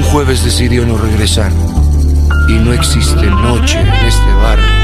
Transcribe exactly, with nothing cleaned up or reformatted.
Un jueves decidió no regresar y no existe noche en este bar